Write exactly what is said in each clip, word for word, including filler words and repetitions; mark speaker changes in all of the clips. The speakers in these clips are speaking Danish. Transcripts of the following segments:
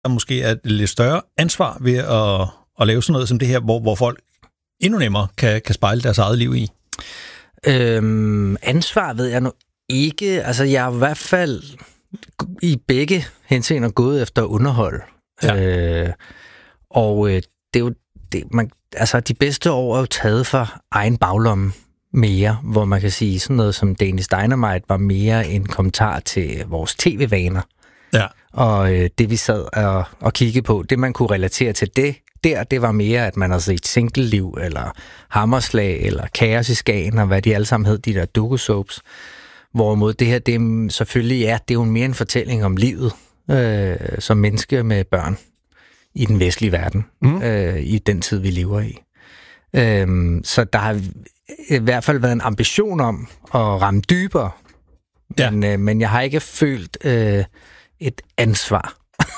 Speaker 1: der måske er et lidt større ansvar ved at, at lave sådan noget som det her, hvor, hvor folk endnu nemmere kan, kan spejle deres eget liv i?
Speaker 2: Øhm, ansvar ved jeg nu ikke. Altså, jeg er i hvert fald i begge henseender gået efter underhold. Ja. Øh, og øh, det er jo det, man, altså, de bedste år er jo taget fra egen baglomme mere, hvor man kan sige, sådan noget som Danish Dynamite var mere en kommentar til vores tv-vaner.
Speaker 1: Ja.
Speaker 2: Og øh, det, vi sad og, og kiggede på, det man kunne relatere til det, der, det var mere, at man har set Single-liv, eller Hammerslag, eller Kaos i Skagen, og hvad de alle sammen hed, de der doku-soaps. Hvorimod det her, det er selvfølgelig, ja, det er jo mere en fortælling om livet, øh, som menneske med børn i den vestlige verden, mm. øh, i den tid, vi lever i. Øh, så der har i hvert fald været en ambition om at ramme dybere, ja. men, øh, men jeg har ikke følt øh, et ansvar.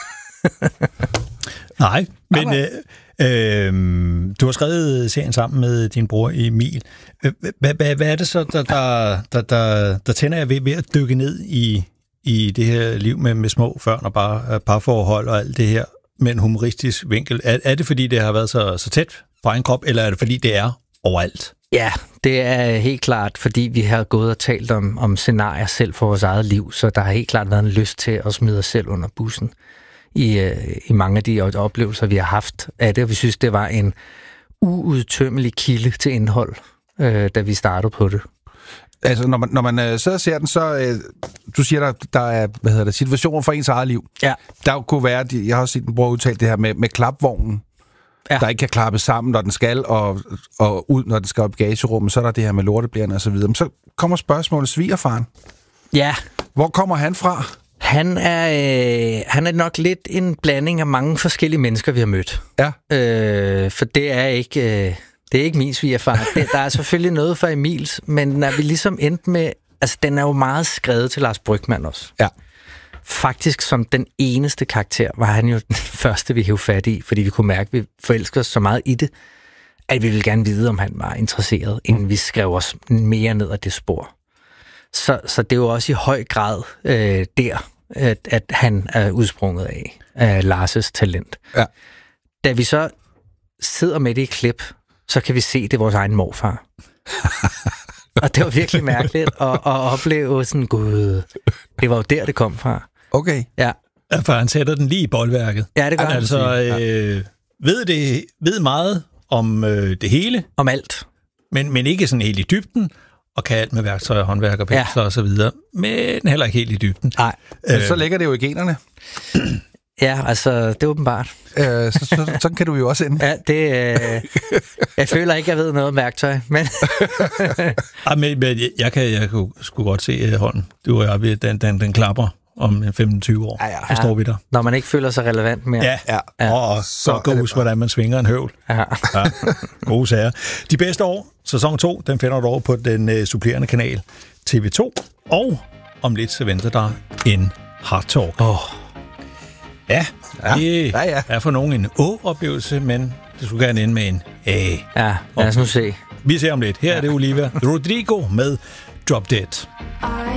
Speaker 1: Nej, men øh, øh, du har skrevet serien sammen med din bror Emil. Hvad, hvad, hvad er det så, der, der, der, der, der tænder jeg ved, ved at dykke ned i, i det her liv med, med små børn og bare parforhold og alt det her med en humoristisk vinkel? Er, er det, fordi det har været så, så tæt på egen krop, eller er det, fordi det er overalt?
Speaker 2: Ja, det er helt klart, fordi vi har gået og talt om, om scenarier selv for vores eget liv, så der har helt klart været en lyst til at smide os selv under bussen i, i mange af de oplevelser, vi har haft af det, og vi synes, det var en uudtømmelig kilde til indhold, øh, da vi startede på det.
Speaker 3: Altså, når man, når man øh, sidder og ser den, så... Øh, du siger, der, der er hvad hedder det, situationer for ens eget liv.
Speaker 2: Ja.
Speaker 3: Der kunne være... De, jeg har også set den bror udtalt det her med, med klapvognen, ja. Der ikke kan klappe sammen, når den skal, og, og ud, når den skal op i bagagerummet. Så er der det her med lorteblærerne og så videre. Men så kommer spørgsmålet svigerfaren.
Speaker 2: Ja.
Speaker 3: Hvor kommer han fra?
Speaker 2: Han er, øh, han er nok lidt en blanding af mange forskellige mennesker, vi har mødt.
Speaker 3: Ja.
Speaker 2: Øh, for det er ikke... Øh, Det er ikke min svigerfar. Det, der er selvfølgelig noget for Emils, men når vi ligesom endte med... Altså, den er jo meget skrevet til Lars Brygmann også.
Speaker 3: Ja.
Speaker 2: Faktisk som den eneste karakter var han jo den første, vi hævde fat i, fordi vi kunne mærke, at vi forelskede os så meget i det, at vi ville gerne vide, om han var interesseret, inden vi skrev os mere ned ad det spor. Så, så det er jo også i høj grad øh, der, at, at han er udsprunget af, af Lars' talent.
Speaker 3: Ja.
Speaker 2: Da vi så sidder med det i klip, så kan vi se, det er vores egen morfar. Og det var virkelig mærkeligt at, at opleve sådan, gud, det var jo der, det kom fra.
Speaker 3: Okay.
Speaker 2: Ja.
Speaker 1: Ja, for han sætter den lige i boldværket.
Speaker 2: Ja, det gør
Speaker 1: han.
Speaker 2: han.
Speaker 1: Altså, øh, ved, det, ved meget om øh, det hele.
Speaker 2: Om alt.
Speaker 1: Men, men ikke sådan helt i dybden, og kan alt med værktøjer, håndværk og pensler ja. og så videre. Men heller ikke helt i dybden.
Speaker 2: Nej.
Speaker 3: Øh, så ligger det jo i generne.
Speaker 2: Ja, altså, det er åbenbart.
Speaker 3: Øh, så, så, sådan kan du jo også ende.
Speaker 2: Ja, det... Øh, jeg føler ikke, jeg ved noget om værktøj, men...
Speaker 1: Ej, men, men jeg kan jeg kunne, skulle godt se, Holm, du og jeg, den, den, den klapper om femten til tyve år.
Speaker 2: Ja, ja.
Speaker 1: Forstår
Speaker 2: ja.
Speaker 1: vi dig?
Speaker 2: Når man ikke føler sig relevant mere.
Speaker 1: Ja, ja. ja. Og, og så, så gå husk, hvordan man svinger en høvl.
Speaker 2: Ja.
Speaker 1: Ja. Gode sager. De bedste år, sæson to, den finder du over på den uh, supplerende kanal T V to. Og om lidt, så venter der en Hard Talk.
Speaker 2: Åh. Oh.
Speaker 1: Ja,
Speaker 3: ja.
Speaker 1: det
Speaker 3: ja, ja.
Speaker 1: er for nogen en å-oplevelse, men det skulle gerne ende med en æ.
Speaker 2: Ja, lad os nu se.
Speaker 1: Vi ser om lidt. Her ja. er det Olivia Rodrigo med Drop Dead.